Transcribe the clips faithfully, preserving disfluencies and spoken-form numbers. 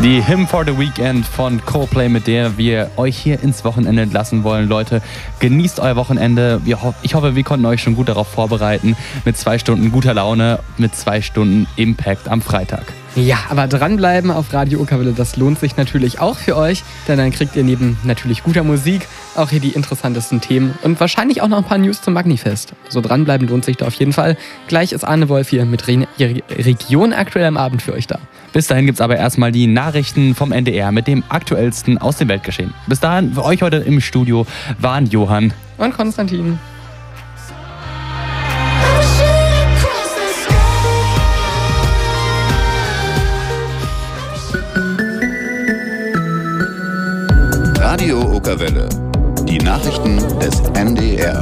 Die Hymn for the Weekend von Coldplay, mit der wir euch hier ins Wochenende entlassen wollen. Leute, genießt euer Wochenende. Ich hoffe, wir konnten euch schon gut darauf vorbereiten. Mit zwei Stunden guter Laune, mit zwei Stunden Impact am Freitag. Ja, aber dranbleiben auf Radio Okerwelle, das lohnt sich natürlich auch für euch, denn dann kriegt ihr neben natürlich guter Musik auch hier die interessantesten Themen und wahrscheinlich auch noch ein paar News zum Magnifest. So dranbleiben lohnt sich da auf jeden Fall. Gleich ist Arne Wolf hier mit Re- Region aktuell am Abend für euch da. Bis dahin gibt's aber erstmal die Nachrichten vom N D R mit dem Aktuellsten aus dem Weltgeschehen. Bis dahin, für euch heute im Studio waren Johann und Konstantin. Radio Okerwelle. Die Nachrichten des N D R.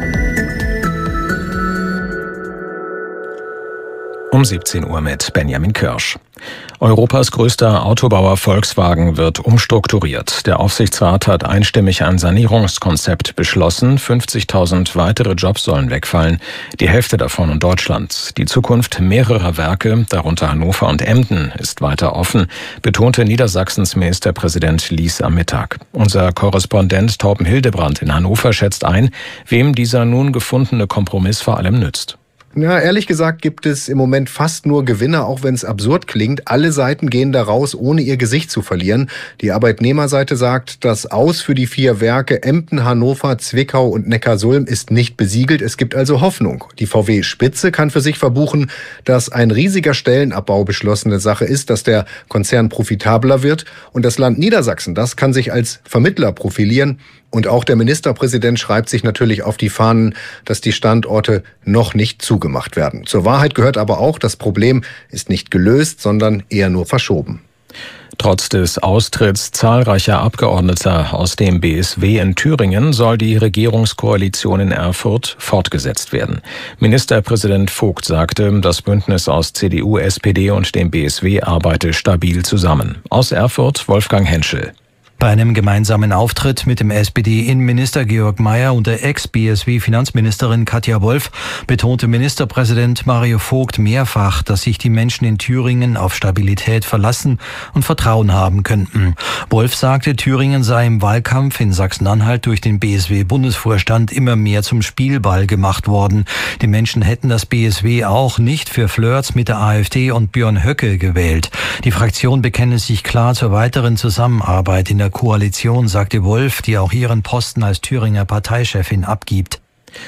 Um siebzehn Uhr mit Benjamin Kirsch. Europas größter Autobauer Volkswagen wird umstrukturiert. Der Aufsichtsrat hat einstimmig ein Sanierungskonzept beschlossen. fünfzigtausend weitere Jobs sollen wegfallen, die Hälfte davon in Deutschland. Die Zukunft mehrerer Werke, darunter Hannover und Emden, ist weiter offen, betonte Niedersachsens Ministerpräsident Lies am Mittag. Unser Korrespondent Torben Hildebrand in Hannover schätzt ein, wem dieser nun gefundene Kompromiss vor allem nützt. Ja, ehrlich gesagt gibt es im Moment fast nur Gewinner, auch wenn es absurd klingt. Alle Seiten gehen da raus, ohne ihr Gesicht zu verlieren. Die Arbeitnehmerseite sagt, das Aus für die vier Werke Emden, Hannover, Zwickau und Neckarsulm ist nicht besiegelt. Es gibt also Hoffnung. Die V W-Spitze kann für sich verbuchen, dass ein riesiger Stellenabbau beschlossene Sache ist, dass der Konzern profitabler wird. Und das Land Niedersachsen, das kann sich als Vermittler profilieren. Und auch der Ministerpräsident schreibt sich natürlich auf die Fahnen, dass die Standorte noch nicht zugemacht werden. Zur Wahrheit gehört aber auch, das Problem ist nicht gelöst, sondern eher nur verschoben. Trotz des Austritts zahlreicher Abgeordneter aus dem B S W in Thüringen soll die Regierungskoalition in Erfurt fortgesetzt werden. Ministerpräsident Vogt sagte, das Bündnis aus C D U, S P D und dem B S W arbeite stabil zusammen. Aus Erfurt Wolfgang Henschel. Bei einem gemeinsamen Auftritt mit dem S P D-Innenminister Georg Mayer und der Ex-B S W-Finanzministerin Katja Wolf betonte Ministerpräsident Mario Vogt mehrfach, dass sich die Menschen in Thüringen auf Stabilität verlassen und Vertrauen haben könnten. Wolf sagte, Thüringen sei im Wahlkampf in Sachsen-Anhalt durch den B S W-Bundesvorstand immer mehr zum Spielball gemacht worden. Die Menschen hätten das B S W auch nicht für Flirts mit der AfD und Björn Höcke gewählt. Die Fraktion bekenne sich klar zur weiteren Zusammenarbeit in der Koalition, sagte Wolf, die auch ihren Posten als Thüringer Parteichefin abgibt.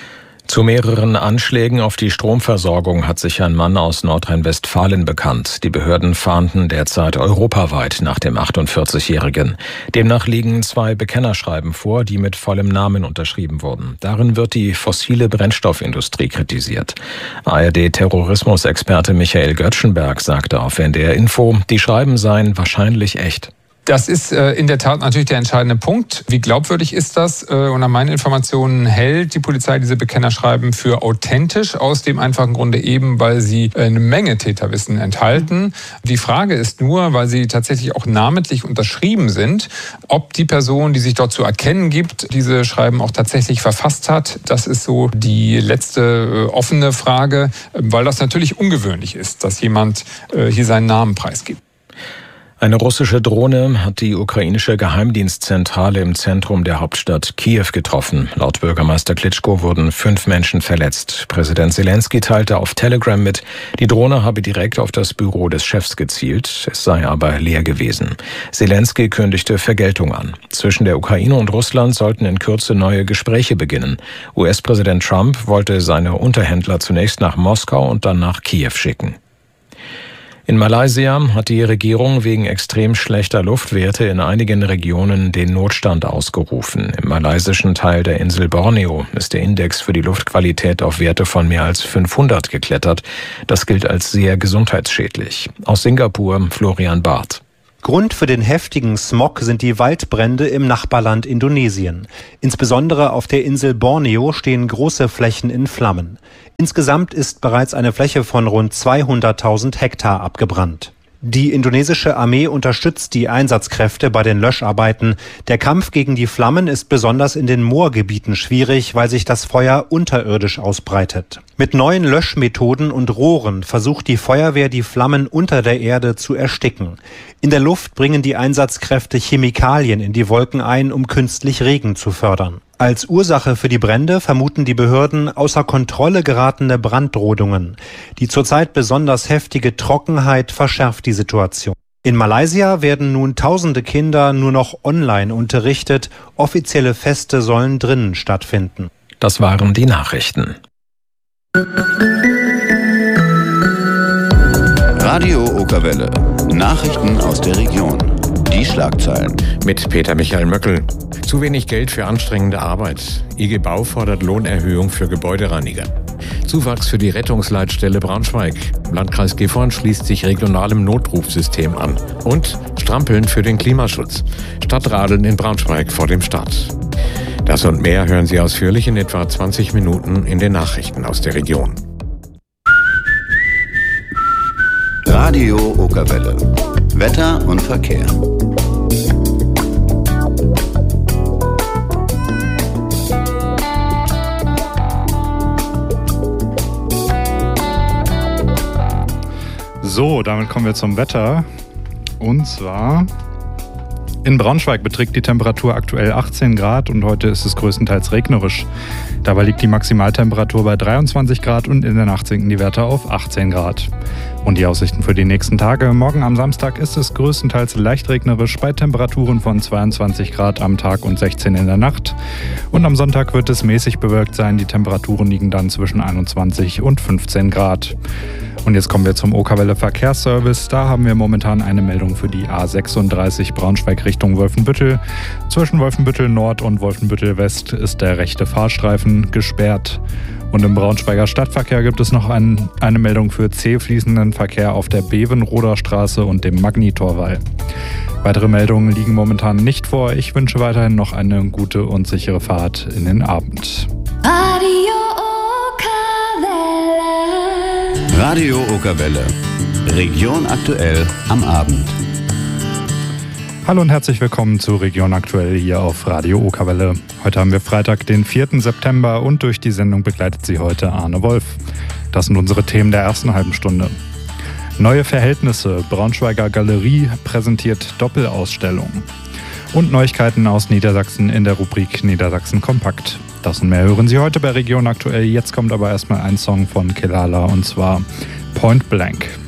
Zu mehreren Anschlägen auf die Stromversorgung hat sich ein Mann aus Nordrhein-Westfalen bekannt. Die Behörden fahnden derzeit europaweit nach dem achtundvierzigjährigen. Demnach liegen zwei Bekennerschreiben vor, die mit vollem Namen unterschrieben wurden. Darin wird die fossile Brennstoffindustrie kritisiert. A R D-Terrorismusexperte Michael Göttschenberg sagte auf N D R Info, die Schreiben seien wahrscheinlich echt. Das ist äh, in der Tat natürlich der entscheidende Punkt. Wie glaubwürdig ist das? Äh, und nach meinen Informationen hält die Polizei diese Bekennerschreiben für authentisch, aus dem einfachen Grunde eben, weil sie äh, eine Menge Täterwissen enthalten. Die Frage ist nur, weil sie tatsächlich auch namentlich unterschrieben sind, ob die Person, die sich dort zu erkennen gibt, diese Schreiben auch tatsächlich verfasst hat. Das ist so die letzte äh, offene Frage, äh, weil das natürlich ungewöhnlich ist, dass jemand äh, hier seinen Namen preisgibt. Eine russische Drohne hat die ukrainische Geheimdienstzentrale im Zentrum der Hauptstadt Kiew getroffen. Laut Bürgermeister Klitschko wurden fünf Menschen verletzt. Präsident Zelensky teilte auf Telegram mit, die Drohne habe direkt auf das Büro des Chefs gezielt, es sei aber leer gewesen. Zelensky kündigte Vergeltung an. Zwischen der Ukraine und Russland sollten in Kürze neue Gespräche beginnen. U S-Präsident Trump wollte seine Unterhändler zunächst nach Moskau und dann nach Kiew schicken. In Malaysia hat die Regierung wegen extrem schlechter Luftwerte in einigen Regionen den Notstand ausgerufen. Im malaysischen Teil der Insel Borneo ist der Index für die Luftqualität auf Werte von mehr als fünfhundert geklettert. Das gilt als sehr gesundheitsschädlich. Aus Singapur Florian Barth. Grund für den heftigen Smog sind die Waldbrände im Nachbarland Indonesien. Insbesondere auf der Insel Borneo stehen große Flächen in Flammen. Insgesamt ist bereits eine Fläche von rund zweihunderttausend Hektar abgebrannt. Die indonesische Armee unterstützt die Einsatzkräfte bei den Löscharbeiten. Der Kampf gegen die Flammen ist besonders in den Moorgebieten schwierig, weil sich das Feuer unterirdisch ausbreitet. Mit neuen Löschmethoden und Rohren versucht die Feuerwehr, die Flammen unter der Erde zu ersticken. In der Luft bringen die Einsatzkräfte Chemikalien in die Wolken ein, um künstlich Regen zu fördern. Als Ursache für die Brände vermuten die Behörden außer Kontrolle geratene Brandrodungen. Die zurzeit besonders heftige Trockenheit verschärft die Situation. In Malaysia werden nun tausende Kinder nur noch online unterrichtet. Offizielle Feste sollen drinnen stattfinden. Das waren die Nachrichten. Radio Okerwelle. Nachrichten aus der Region. Die Schlagzeilen. Mit Peter Michael Möckel. Zu wenig Geld für anstrengende Arbeit. I G Bau fordert Lohnerhöhung für Gebäudereiniger. Zuwachs für die Rettungsleitstelle Braunschweig. Landkreis Gifhorn schließt sich regionalem Notrufsystem an. Und Strampeln für den Klimaschutz. Stadtradeln in Braunschweig vor dem Start. Das und mehr hören Sie ausführlich in etwa zwanzig Minuten in den Nachrichten aus der Region. Radio Okerwelle. Wetter und Verkehr. So, damit kommen wir zum Wetter. Und zwar in Braunschweig beträgt die Temperatur aktuell achtzehn Grad und heute ist es größtenteils regnerisch. Dabei liegt die Maximaltemperatur bei dreiundzwanzig Grad und in der Nacht sinken die Werte auf achtzehn Grad. Und die Aussichten für die nächsten Tage. Morgen am Samstag ist es größtenteils leicht regnerisch bei Temperaturen von zweiundzwanzig Grad am Tag und sechzehn in der Nacht. Und am Sonntag wird es mäßig bewölkt sein. Die Temperaturen liegen dann zwischen einundzwanzig und fünfzehn Grad. Und jetzt kommen wir zum Okerwelle Verkehrsservice. Da haben wir momentan eine Meldung für die A sechsunddreißig Braunschweig Richtung Wolfenbüttel. Zwischen Wolfenbüttel Nord und Wolfenbüttel West ist der rechte Fahrstreifen gesperrt. Und im Braunschweiger Stadtverkehr gibt es noch ein, eine Meldung für zäh fließenden Verkehr auf der Bevenroder Straße und dem Magnitorwall. Weitere Meldungen liegen momentan nicht vor. Ich wünsche weiterhin noch eine gute und sichere Fahrt in den Abend. Radio Okerwelle. Radio Okerwelle. Region aktuell am Abend. Hallo und herzlich willkommen zu Region Aktuell hier auf Radio Okerwelle. Heute haben wir Freitag, den vierten September und durch die Sendung begleitet Sie heute Arne Wolf. Das sind unsere Themen der ersten halben Stunde. Neue Verhältnisse. Braunschweiger Galerie präsentiert Doppelausstellung. Und Neuigkeiten aus Niedersachsen in der Rubrik Niedersachsen Kompakt. Das und mehr hören Sie heute bei Region Aktuell. Jetzt kommt aber erstmal ein Song von Kelala und zwar Point Blank.